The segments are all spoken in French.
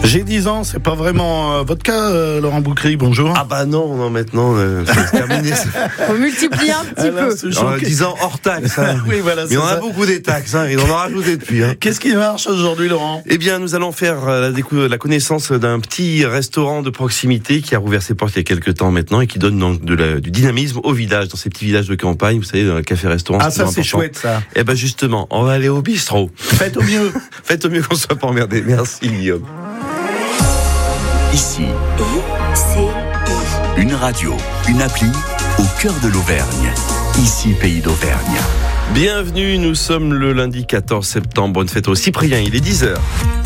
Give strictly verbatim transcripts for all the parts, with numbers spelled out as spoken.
J'ai dix ans, c'est pas vraiment euh, votre cas, euh, Laurent Boucry, bonjour. Ah bah non, non maintenant, euh, c'est terminé. On multiplie un petit Alors, peu. ce Alors, choc- dix ans hors taxe. Hein. Oui, voilà, Mais c'est on a ça. beaucoup des taxes, hein, et on en a rajouté depuis. Hein. Qu'est-ce qui marche aujourd'hui, Laurent? Eh bien, nous allons faire euh, la, décou- la connaissance d'un petit restaurant de proximité qui a rouvert ses portes il y a quelques temps maintenant et qui donne donc de la, du dynamisme au village, dans ces petits villages de campagne, vous savez, dans le café-restaurant. Ah, ça, toujours c'est important. chouette, ça. Eh ben justement, on va aller au bistrot. Faites au mieux. Faites au mieux qu'on soit pas emmerdé. Merci, Guillaume. Ici, I, C, une radio, une appli au cœur de l'Auvergne. Ici, Pays d'Auvergne. Bienvenue, nous sommes le lundi quatorze septembre. Bonne fête au Cyprien, il est dix heures.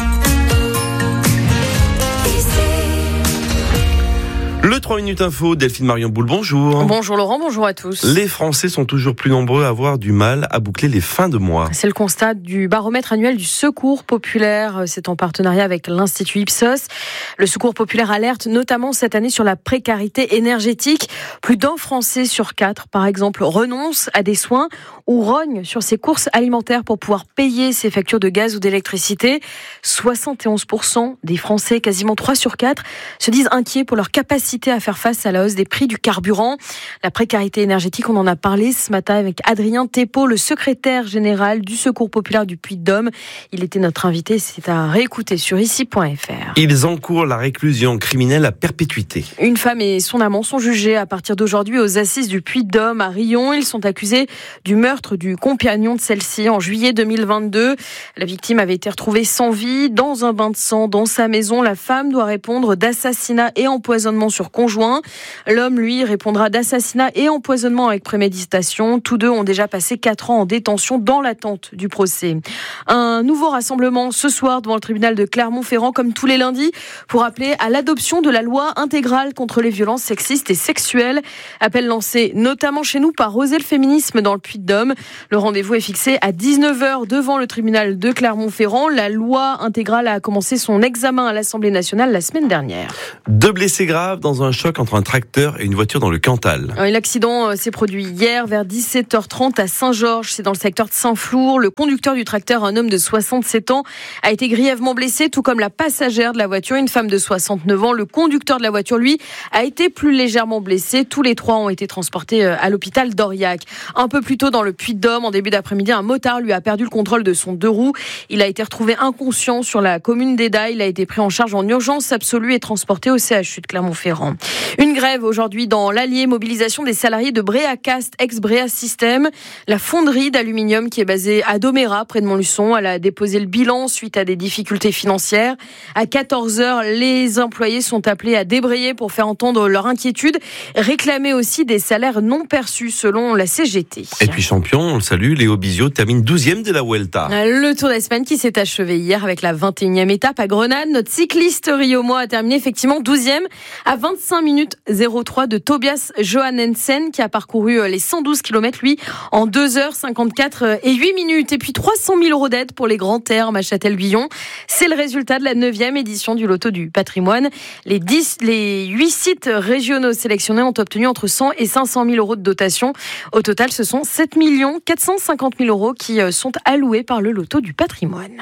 Le trois minutes info, Delphine Marion Boule, bonjour. Bonjour Laurent, bonjour à tous. Les Français sont toujours plus nombreux à avoir du mal à boucler les fins de mois. C'est le constat du baromètre annuel du Secours populaire. C'est en partenariat avec l'Institut Ipsos. Le Secours populaire alerte notamment cette année sur la précarité énergétique. Plus d'un Français sur quatre, par exemple, renonce à des soins ou rogne sur ses courses alimentaires pour pouvoir payer ses factures de gaz ou d'électricité. soixante et onze pour cent des Français, quasiment trois sur quatre, se disent inquiets pour leur capacité à faire face à la hausse des prix du carburant. La précarité énergétique, on en a parlé ce matin avec Adrien Thépeau, le secrétaire général du Secours populaire du Puy-de-Dôme. Il était notre invité, c'est à réécouter sur ici point f r. Ils encourent la réclusion criminelle à perpétuité. Une femme et son amant sont jugés à partir d'aujourd'hui aux assises du Puy-de-Dôme à Rion. Ils sont accusés du meurtre du compagnon de celle-ci en juillet deux mille vingt-deux. La victime avait été retrouvée sans vie dans un bain de sang dans sa maison. La femme doit répondre d'assassinat et empoisonnement sur conjoint. L'homme, lui, répondra d'assassinat et empoisonnement avec préméditation. Tous deux ont déjà passé quatre ans en détention dans l'attente du procès. Un nouveau rassemblement ce soir devant le tribunal de Clermont-Ferrand, comme tous les lundis, pour appeler à l'adoption de la loi intégrale contre les violences sexistes et sexuelles. Appel lancé notamment chez nous par Oser le féminisme dans le Puy-de-Dôme. Le rendez-vous est fixé à dix-neuf heures devant le tribunal de Clermont-Ferrand. La loi intégrale a commencé son examen à l'Assemblée nationale la semaine dernière. Deux blessés graves dans un choc entre un tracteur et une voiture dans le Cantal. L'accident s'est produit hier vers dix-sept heures trente à Saint-Georges, c'est dans le secteur de Saint-Flour. Le conducteur du tracteur, un homme de soixante-sept ans, a été grièvement blessé, tout comme la passagère de la voiture, une femme de soixante-neuf ans. Le conducteur de la voiture, lui, a été plus légèrement blessé. Tous les trois ont été transportés à l'hôpital d'Aurillac. Un peu plus tôt dans le Puy-de-Dôme, en début d'après-midi, un motard lui a perdu le contrôle de son deux roues. Il a été retrouvé inconscient sur la commune d'Edaille. Il a été pris en charge en urgence absolue et transporté au C H U de Clermont-Ferrand. Une grève aujourd'hui dans l'Allier, mobilisation des salariés de Bréacast, ex-Bréa System. La fonderie d'aluminium qui est basée à Domérat, près de Montluçon, elle a déposé le bilan suite à des difficultés financières. À quatorze heures, les employés sont appelés à débrayer pour faire entendre leur inquiétude, réclamer aussi des salaires non perçus selon la C G T. Et puis champion, on le salue, Léo Bizio termine douzième de la Vuelta. Le Tour d'Espagne qui s'est achevé hier avec la vingt et unième étape à Grenade. Notre cycliste Rio Mo a terminé effectivement douzième à vingt-cinq minutes zéro trois de Tobias Johannesen qui a parcouru les cent douze kilomètres, lui, en deux heures cinquante-quatre et huit minutes. Et puis trois cent mille euros d'aide pour les grands termes à Châtel-Guyon. C'est le résultat de la neuvième édition du Loto du patrimoine. Les dix, les huit sites régionaux sélectionnés ont obtenu entre cent et cinq cent mille euros de dotation. Au total, ce sont sept millions quatre cent cinquante mille euros qui sont alloués par le Loto du patrimoine.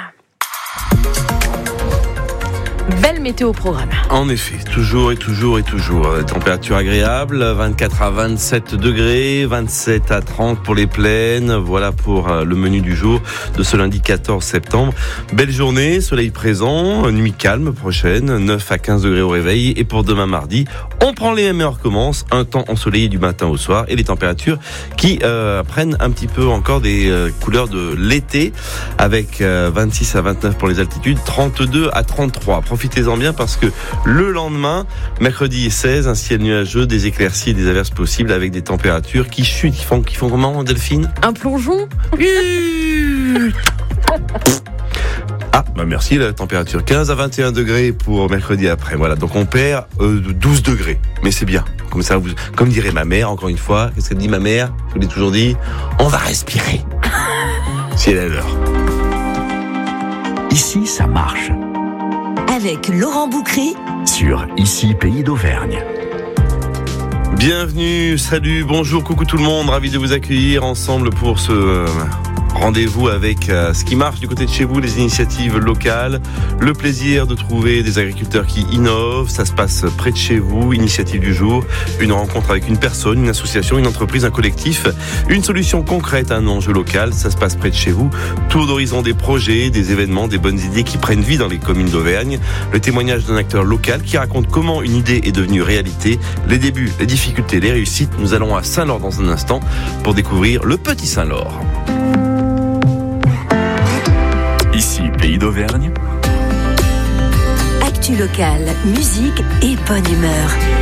Belle météo programme. En effet, toujours et toujours et toujours. Température agréable, vingt-quatre à vingt-sept degrés, vingt-sept à trente pour les plaines. Voilà pour le menu du jour de ce lundi quatorze septembre. Belle journée, soleil présent, nuit calme prochaine, neuf à quinze degrés au réveil. Et pour demain mardi, on prend les mêmes heures commence, un temps ensoleillé du matin au soir et les températures qui euh, prennent un petit peu encore des euh, couleurs de l'été avec euh, vingt-six à vingt-neuf pour les altitudes, trente-deux à trente-trois. Profitez-en bien parce que le lendemain, mercredi seize, un ciel nuageux, des éclaircies et des averses possibles avec des températures qui chutent, qui font, qui font comment, Delphine ? Un plongeon. Ah, bah merci, la température quinze à vingt et un degrés pour mercredi après. Voilà, donc on perd euh, douze degrés, mais c'est bien. Comme ça, vous, comme dirait ma mère, encore une fois, qu'est-ce qu'elle dit ma mère ? Je vous l'ai toujours dit, on va respirer. Si elle est à l'heure. Ici, ça marche. avec Laurent Boucry sur Ici, Pays d'Auvergne. Bienvenue, salut, bonjour, coucou tout le monde, ravi de vous accueillir ensemble pour ce Rendez-vous avec euh, ce qui marche du côté de chez vous, les initiatives locales, le plaisir de trouver des agriculteurs qui innovent. Ça se passe près de chez vous, initiative du jour, une rencontre avec une personne, une association, une entreprise, un collectif, une solution concrète à un enjeu local. Ça se passe près de chez vous. Tour d'horizon des projets, des événements, des bonnes idées qui prennent vie dans les communes d'Auvergne. Le témoignage d'un acteur local qui raconte comment une idée est devenue réalité, les débuts, les difficultés, les réussites. Nous allons à Saint-Laure dans un instant pour découvrir le Petit Saint-Laure. Ici, Pays d'Auvergne. Actu locale, musique et bonne humeur.